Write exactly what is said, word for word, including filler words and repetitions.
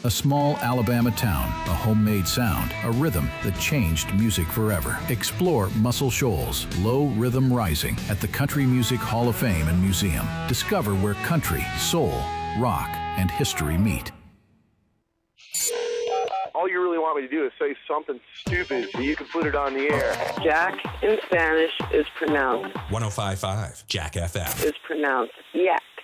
a small Alabama town, a homemade sound, a rhythm that changed music forever. Explore Muscle Shoals, Low Rhythm Rising at the Country Music Hall of Fame and Museum. Discover where country, soul, rock, and history meet. All you really want me to do is say something stupid so you can put it on the air. Jack in Spanish is pronounced. one oh five point five Jack F M. Is pronounced, yeah.